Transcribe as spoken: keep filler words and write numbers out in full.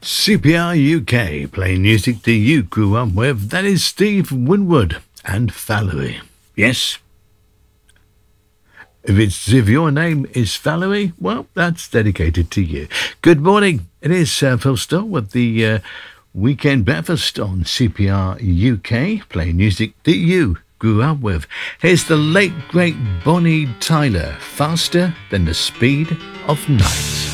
C P R U K, playing music that you grew up with. That is Steve Winwood and Valerie. Yes. If it's if your name is Valerie, well, that's dedicated to you. Good morning. It is uh, Phil Stoll with the uh, Weekend Breakfast on C P R U K, playing music that you grew up with. Here's the late, great Bonnie Tyler, Faster Than the Speed of Night.